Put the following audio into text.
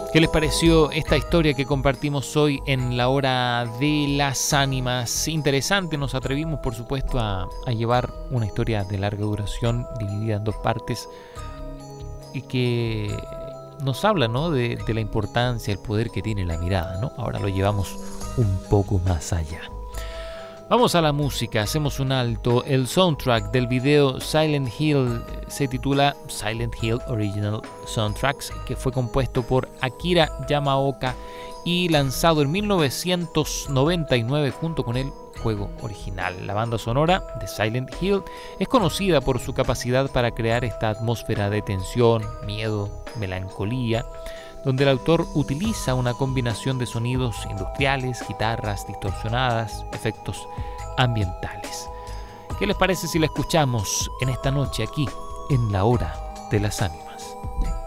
¿Qué les pareció esta historia que compartimos hoy en la hora de las ánimas? Interesante, nos atrevimos por supuesto a llevar una historia de larga duración dividida en dos partes y que nos habla, ¿no?, de la importancia, el poder que tiene la mirada, ¿no? Ahora lo llevamos un poco más allá. Vamos a la música, hacemos un alto. El soundtrack del video Silent Hill se titula Silent Hill Original Soundtracks, que fue compuesto por Akira Yamaoka y lanzado en 1999 junto con el juego original. La banda sonora de Silent Hill es conocida por su capacidad para crear esta atmósfera de tensión, miedo, melancolía, donde el autor utiliza una combinación de sonidos industriales, guitarras distorsionadas, efectos ambientales. ¿Qué les parece si la escuchamos en esta noche aquí, en la hora de las ánimas?